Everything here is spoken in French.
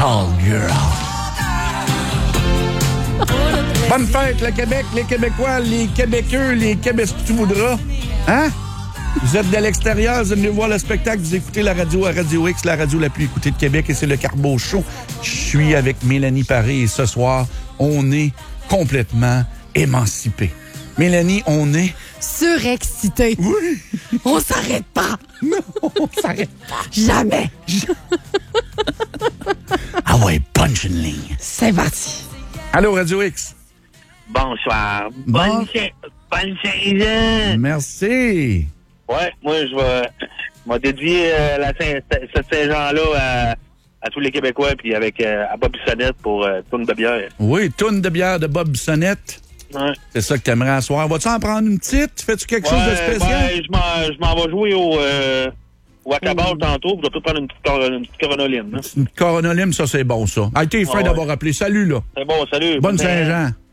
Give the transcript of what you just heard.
Call Girl. Bonne fête, le Québec, les Québécois, les Québécois, les Québécois, tu voudras. Hein? Vous êtes de l'extérieur, vous venez voir le spectacle, vous écoutez la radio à Radio X, la radio la plus écoutée de Québec, et c'est le Carbo Show. Je suis avec Mélanie Paré, et ce soir, on est complètement émancipés. Mélanie, on est... surexcité. Oui! On s'arrête pas. Non, on s'arrête pas. Jamais. Ah ouais, punch une ligne. C'est parti. Allô, Radio X. Bonsoir. Bon. Bonne saison. Merci. Ouais, moi, je vais dédier cette Saint-Jean-là à tous les Québécois, puis avec à Bob Bissonnette pour tourne de bière. Oui, tourne de bière de Bob Bissonnette. Ouais. C'est ça que t'aimerais à soir. Vas-tu en prendre une petite? Fais-tu quelque chose de spécial? Ouais, je m'en vais jouer au Acabal tantôt, puis je vais peut-être prendre une petite Coronoline. Hein. Une Coronoline, ça, c'est bon, ça. Ah, t'es frais d'avoir appelé. Salut, là. C'est bon, salut. Bonne Saint-Jean.